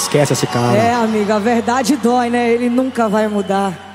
Esquece esse cara. É, amiga, a verdade dói, né? Ele nunca vai mudar.